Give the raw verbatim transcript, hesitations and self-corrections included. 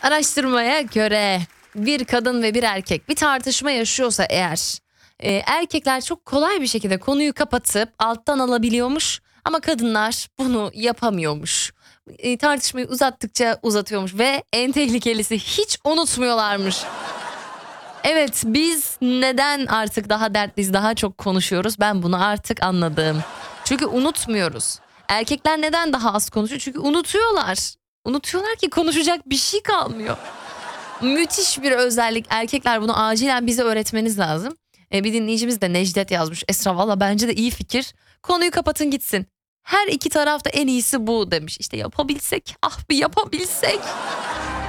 Araştırmaya göre bir kadın ve bir erkek bir tartışma yaşıyorsa eğer e, erkekler çok kolay bir şekilde konuyu kapatıp alttan alabiliyormuş ama kadınlar bunu yapamıyormuş. E, tartışmayı uzattıkça uzatıyormuş ve en tehlikelisi hiç unutmuyorlarmış. Evet, biz neden artık daha dertliyiz, daha çok konuşuyoruz? Ben bunu artık anladım. Çünkü unutmuyoruz. Erkekler neden daha az konuşuyor? Çünkü unutuyorlar. Unutuyorlar ki konuşacak bir şey kalmıyor. Müthiş bir özellik. Erkekler bunu acilen bize öğretmeniz lazım. E, bir dinleyicimiz de Necdet yazmış. Esra valla bence de iyi fikir. Konuyu kapatın gitsin. Her iki tarafta en iyisi bu demiş. İşte yapabilsek, ah bir yapabilsek.